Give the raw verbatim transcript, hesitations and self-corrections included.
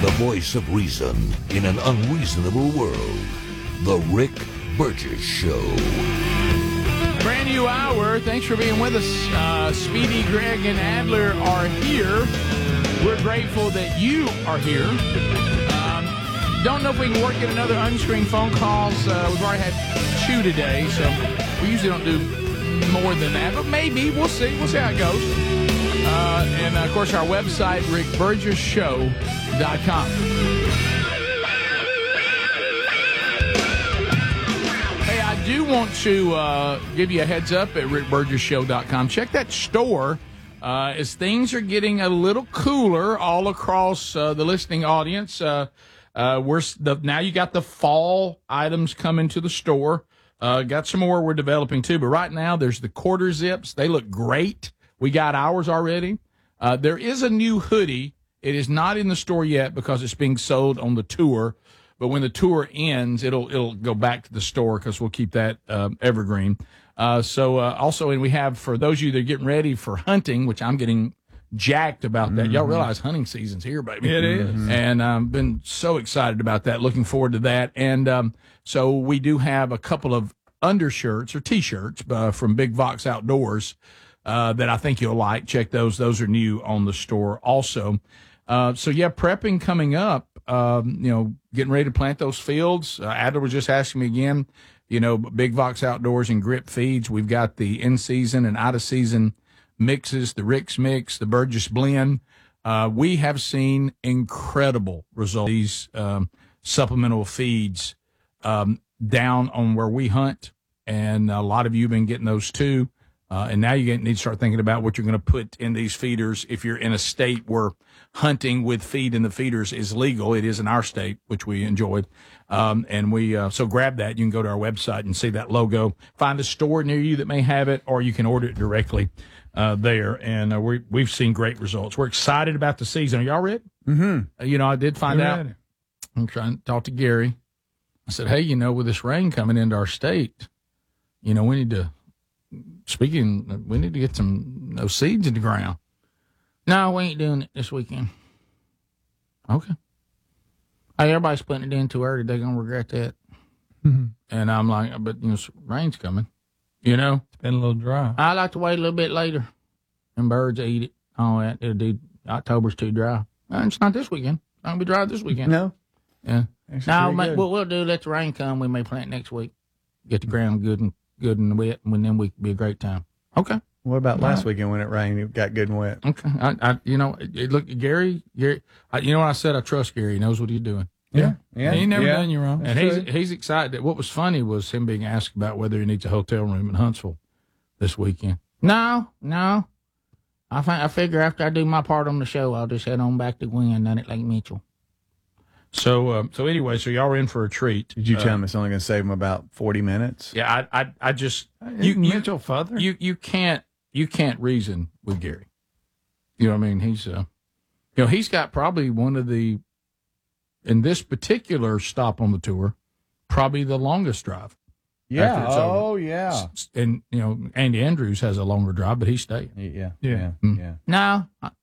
the voice of reason in an unreasonable world. The Rick Burgess Show. Brand new hour. Thanks for being with us. Uh, Speedy, Greg, and Adler are here. We're grateful that you are here. Um, don't know if we can work in another unscreened phone calls. Uh, we've already had two today, so we usually don't do more than that. But maybe. We'll see. We'll see how it goes. Uh, and, of course, our website, rick burgess show dot com. I do want to uh, give you a heads up at rick burgess show dot com. Check that store uh, as things are getting a little cooler all across uh, the listening audience. Uh, uh, we're the, now you got the fall items coming to the store. Uh, got some more we're developing too, but right now there's the quarter zips. They look great. We got ours already. Uh, there is a new hoodie. It is not in the store yet because it's being sold on the tour. But when the tour ends, it'll it'll go back to the store because we'll keep that um, evergreen. Uh, so uh, also, and we have, for those of you that are getting ready for hunting, which I'm getting jacked about that. Mm-hmm. Y'all realize hunting season's here, baby. It is. Mm-hmm. And I've um, been so excited about that, looking forward to that. And um, so we do have a couple of undershirts or T-shirts uh, from Big Vox Outdoors uh, that I think you'll like. Check those. Those are new on the store also. Uh, so, yeah, prepping coming up. Um, you know, getting ready to plant those fields. Uh, Adler was just asking me again, you know, Big Vox Outdoors and Grip Feeds. We've got the in-season and out-of-season mixes, the Rick's Mix, the Burgess Blend. Uh, we have seen incredible results. These um, supplemental feeds um, down on where we hunt, and a lot of you have been getting those too. Uh, and now you need to start thinking about what you're going to put in these feeders if you're in a state where hunting with feed in the feeders is legal. It is in our state, which we enjoyed. Um, and we uh, so grab that. You can go to our website and see that logo. Find a store near you that may have it, or you can order it directly uh, there. And uh, we, we've seen great results. We're excited about the season. Are y'all ready? Mm-hmm. Uh, you know, I did find We're out. ready. I'm trying to talk to Gary. I said, hey, you know, with this rain coming into our state, you know, we need to, speaking, we need to get some those seeds in the ground. No, we ain't doing it this weekend. Okay. Hey, everybody's putting it in too early. They're going to regret that. Mm-hmm. And I'm like, but, you know, rain's coming. You know? It's been a little dry. I like to wait a little bit later. And birds eat it. All that. It'll do. October's too dry. Uh, it's not this weekend. It's not going to be dry this weekend. No. Yeah. Now, what we'll, we'll do, let the rain come. We may plant next week. Get the ground good and good and wet, and then we be a great time. Okay. What about All last right. weekend when it rained? It got good and wet. Okay. I, I you know, it, look, Gary, Gary, I, you know what I said? I trust Gary. He knows what he's doing. Yeah. Yeah. He ain't never yeah. done you wrong. And he's he's excited. What was funny was him being asked about whether he needs a hotel room in Huntsville this weekend. No, no. I fi- I figure after I do my part on the show, I'll just head on back to Gwen down at Lake Mitchell. So, um, so anyway, so y'all are in for a treat. Did you tell uh, him it's only going to save him about forty minutes? Yeah, I, I, I just You, you, you, Mitchell Further? you, you can't, you can't reason with Gary. You know what I mean? He's, uh, you know, he's got probably one of the, in this particular stop on the tour, probably the longest drive. Yeah. after it's over. Oh, yeah. S- And, you know, Andy Andrews has a longer drive, but he's staying. Yeah. Yeah. Yeah. Mm. Yeah. No, I,